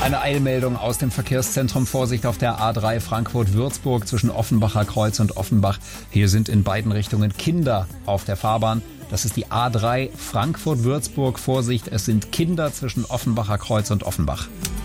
Eine Eilmeldung aus dem Verkehrszentrum. Vorsicht auf der A3 Frankfurt-Würzburg zwischen Offenbacher Kreuz und Offenbach. Hier sind in beiden Richtungen Kinder auf der Fahrbahn. Das ist die A3 Frankfurt-Würzburg. Vorsicht, es sind Kinder zwischen Offenbacher Kreuz und Offenbach.